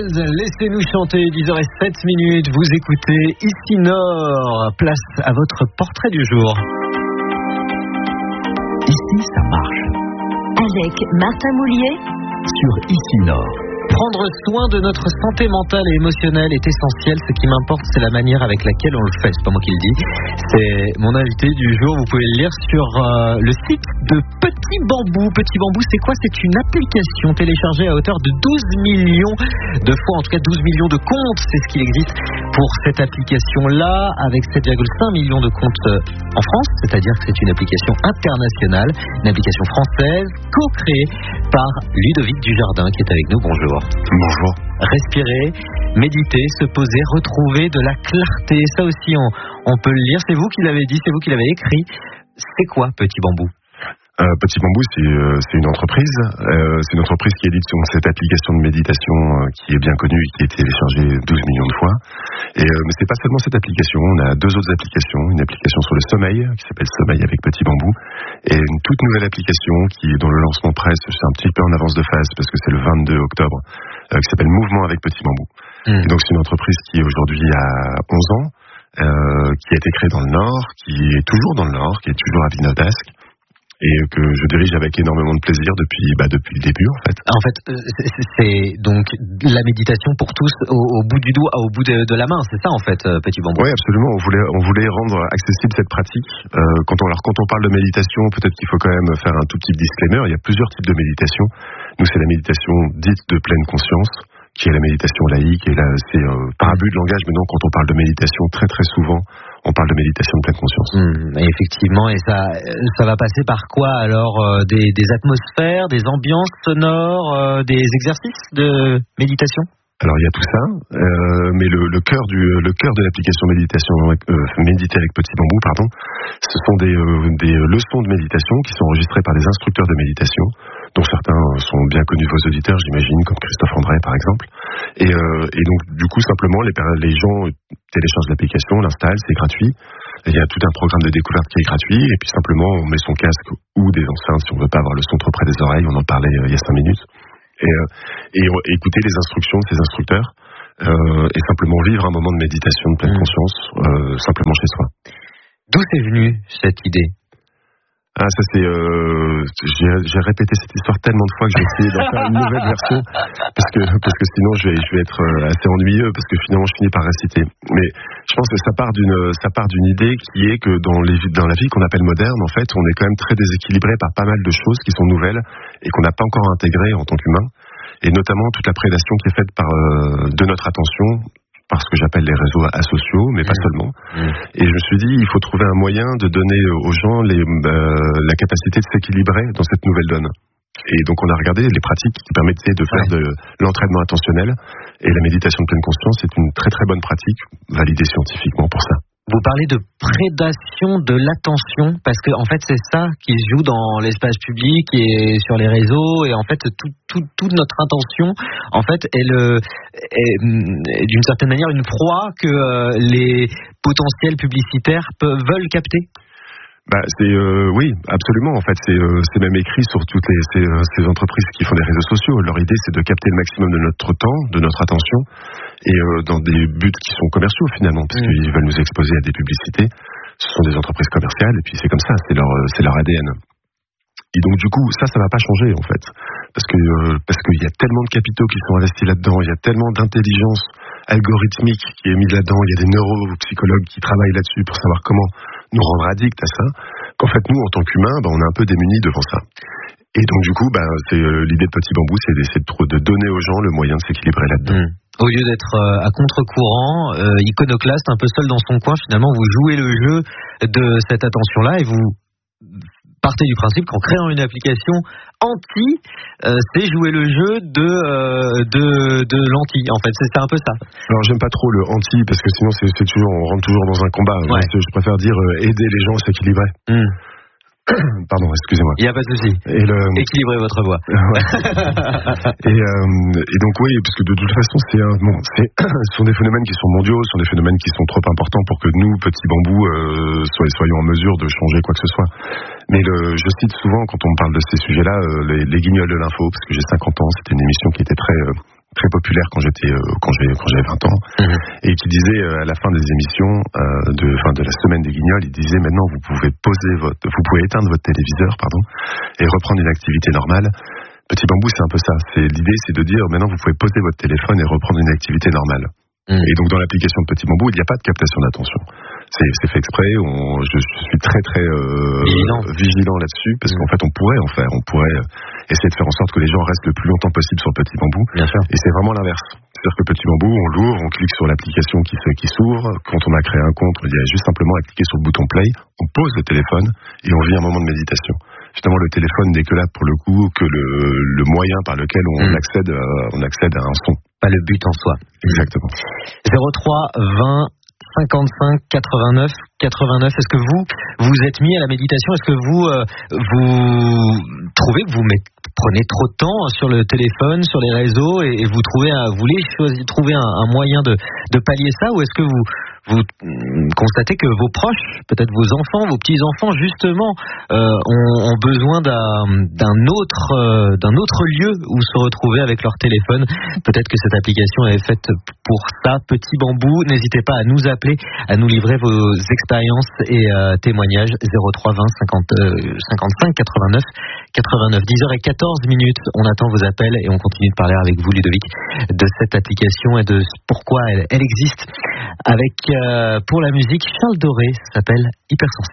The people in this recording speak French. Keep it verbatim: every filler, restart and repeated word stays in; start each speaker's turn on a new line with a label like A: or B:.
A: laissez-nous chanter, dix heures zéro sept minutes, vous écoutez Ici Nord, place à votre portrait du jour.
B: Ici ça marche.
C: Avec Martin Moulier
B: sur Ici Nord.
A: Prendre soin de notre santé mentale et émotionnelle est essentiel. Ce qui m'importe, c'est la manière avec laquelle on le fait. C'est pas moi qui le dis. C'est mon invité du jour. Vous pouvez le lire sur euh, le site de Petit Bambou. Petit Bambou, c'est quoi? C'est une application téléchargée à hauteur de douze millions de fois, en tout cas douze millions de comptes. C'est ce qu'il existe pour cette application-là, avec sept virgule cinq millions de comptes en France. C'est-à-dire que c'est une application internationale, une application française, co-créée par Ludovic Dujardin, qui est avec nous. Bonjour.
D: Bonjour.
A: Respirer, méditer, se poser, retrouver de la clarté. Ça aussi, on, on peut le lire. C'est vous qui l'avez dit, c'est vous qui l'avez écrit. C'est quoi Petit Bambou?
D: Euh, Petit Bambou, c'est, euh, c'est une entreprise. Euh, c'est une entreprise qui édite cette application de méditation euh, qui est bien connue et qui a été téléchargée douze millions de fois. Et, euh, mais c'est pas seulement cette application. On a deux autres applications. Une application sur le sommeil qui s'appelle Sommeil avec Petit Bambou, et une toute nouvelle application qui est dans le lancement presse. C'est un petit peu en avance de phase parce que c'est le vingt-deux octobre, euh, qui s'appelle Mouvement avec Petit Bambou. Mmh. Et donc c'est une entreprise qui aujourd'hui a onze ans, euh, qui a été créée dans le Nord, qui est toujours dans le Nord, qui est toujours à Vinodasque, et que je dirige avec énormément de plaisir depuis bah, depuis le début en fait.
A: En fait, c'est, c'est donc la méditation pour tous au, au bout du doigt, au bout de, de la main, c'est ça en fait, Petit Bambou.
D: Oui, absolument. On voulait on voulait rendre accessible cette pratique. Euh, quand on alors quand on parle de méditation, peut-être qu'il faut quand même faire un tout petit disclaimer. Il y a plusieurs types de méditation. Nous, c'est la méditation dite de pleine conscience, qui est la méditation laïque, et là c'est euh, par abus de langage, mais non, quand on parle de méditation, très très souvent on parle de méditation de pleine conscience.
A: Mmh, effectivement, et ça ça va passer par quoi alors? euh, des, des atmosphères, des ambiances sonores, euh, des exercices de méditation?
D: Alors il y a tout ça, euh, mais le, le cœur du le cœur de l'application méditation euh, méditer avec Petit Bambou, pardon, ce sont des euh, des leçons de méditation qui sont enregistrées par des instructeurs de méditation, dont certains sont bien connus de vos auditeurs, j'imagine, comme Christophe André par exemple. Et, euh, et donc du coup simplement les les gens téléchargent l'application, l'installent, c'est gratuit. Il y a tout un programme de découverte qui est gratuit, et puis simplement on met son casque ou des enceintes si on veut pas avoir le son trop près des oreilles. On en parlait euh, il y a cinq minutes. Et, euh, et, et écouter les instructions de ces instructeurs euh, et simplement vivre un moment de méditation de pleine mmh. conscience euh, simplement chez soi.
A: D'où c'est venu cette idée?
D: Ah, ça c'est, euh, j'ai, j'ai répété cette histoire tellement de fois que j'ai essayé d'en faire une nouvelle version parce que parce que sinon je vais je vais être assez ennuyeux parce que finalement je finis par réciter. Mais je pense que ça part d'une ça part d'une idée qui est que dans les dans la vie qu'on appelle moderne, en fait, on est quand même très déséquilibré par pas mal de choses qui sont nouvelles et qu'on n'a pas encore intégrées en tant qu'humain, et notamment toute la prédation qui est faite par euh, de notre attention, par ce que j'appelle les réseaux asociaux, mais pas mmh. seulement. Mmh. Et je me suis dit, il faut trouver un moyen de donner aux gens les, euh, la capacité de s'équilibrer dans cette nouvelle donne. Et donc on a regardé les pratiques qui permettaient de faire ouais. de l'entraînement attentionnel, et la méditation de pleine conscience est une très très bonne pratique, validée scientifiquement pour ça.
A: Vous parlez de prédation de l'attention, parce que en fait c'est ça qui se joue dans l'espace public et sur les réseaux, et en fait tout, tout, toute notre intention en fait est, le, est, est d'une certaine manière une proie que euh, les potentiels publicitaires peuvent, veulent capter.
D: Bah c'est euh, oui, absolument. En fait, c'est euh, c'est même écrit sur toutes les ces, ces entreprises qui font des réseaux sociaux. Leur idée, c'est de capter le maximum de notre temps, de notre attention, et euh, dans des buts qui sont commerciaux finalement, parce mmh. qu'ils veulent nous exposer à des publicités. Ce sont des entreprises commerciales, et puis c'est comme ça, c'est leur c'est leur A D N. Et donc du coup, ça, ça va pas changer en fait, parce que euh, parce qu'il y a tellement de capitaux qui sont investis là-dedans, il y a tellement d'intelligence algorithmique qui est mise là-dedans, il y a des neuropsychologues qui travaillent là-dessus pour savoir comment nous rendre addicts à ça, qu'en fait nous en tant qu'humains, bah, on est un peu démunis devant ça. Et donc du coup, bah, c'est euh, l'idée de Petit Bambou, c'est d'essayer de, de donner aux gens le moyen de s'équilibrer là-dedans. Mmh.
A: Au lieu d'être euh, à contre-courant, euh, iconoclaste, un peu seul dans son coin, finalement vous jouez le jeu de cette attention-là, et vous partez du principe qu'en créant une application anti, euh, c'est jouer le jeu de euh, de de l'anti. En fait, c'est, c'est un peu ça.
D: Alors j'aime pas trop le anti parce que sinon c'est, c'est toujours on rentre toujours dans un combat. Ouais. Je, je préfère dire euh, aider les gens à s'équilibrer. Mmh. Pardon, excusez-moi.
A: Il n'y a pas de souci.
D: Et le...
A: Équilibrez votre voix.
D: et, euh, et donc oui, parce que de toute façon, c'est, un, bon, c'est, ce sont des phénomènes qui sont mondiaux, ce sont des phénomènes qui sont trop importants pour que nous, petits bambous, euh, soyons en mesure de changer quoi que ce soit. Mais le, je cite souvent, quand on me parle de ces sujets-là, euh, les, les guignols de l'info, parce que j'ai cinquante ans, c'était une émission qui était très... Euh, très très populaire quand j'étais euh, quand j'ai quand j'avais vingt ans, mmh. et qui disait euh, à la fin des émissions euh, de fin de la semaine des Guignols, il disait maintenant vous pouvez poser votre vous pouvez éteindre votre téléviseur pardon et reprendre une activité normale. Petit Bambou, c'est un peu ça. C'est l'idée, c'est de dire maintenant vous pouvez poser votre téléphone et reprendre une activité normale. Mmh. Et donc dans l'application de Petit Bambou, il n'y a pas de captation d'attention. C'est, c'est fait exprès. On, je, je suis très très euh, vigilant. vigilant là-dessus parce mmh. qu'en fait on pourrait en faire. On pourrait essayer de faire en sorte que les gens restent le plus longtemps possible sur Petit Bambou.
A: Bien sûr.
D: Et c'est vraiment l'inverse. C'est-à-dire que Petit Bambou, on l'ouvre, on clique sur l'application qui, qui s'ouvre. Quand on a créé un compte, il y a juste simplement à cliquer sur le bouton play. On pose le téléphone et on vit un moment de méditation. Finalement, le téléphone n'est que là pour le coup que le, le moyen par lequel on mmh. accède, euh, on accède à un son.
A: Pas le but en soi.
D: Exactement.
A: zéro trois vingt cinquante-cinq quatre-vingt-neuf quatre-vingt-neuf. Est-ce que vous vous êtes mis à la méditation? Est-ce que vous euh, vous trouvez que vous mettez, prenez trop de temps sur le téléphone, sur les réseaux, et, et vous trouvez, un, vous voulez choisir, trouver un, un moyen de, de pallier ça, ou est-ce que vous vous constatez que vos proches, peut-être vos enfants, vos petits-enfants, justement, euh, ont, ont besoin d'un, d'un autre euh, d'un autre lieu où se retrouver avec leur téléphone? Peut-être que cette application est faite pour ça. Petit Bambou, n'hésitez pas à nous appeler, à nous livrer vos expériences et euh, témoignages. Zéro trois vingt cinquante, euh, cinquante-cinq quatre-vingt-neuf quatre-vingt-neuf. dix heures quatorze minutes, on attend vos appels et on continue de parler avec vous, Ludovic, de cette application et de pourquoi elle, elle existe. Avec, euh, pour la musique, Charles Doré, ça s'appelle Hypersensible.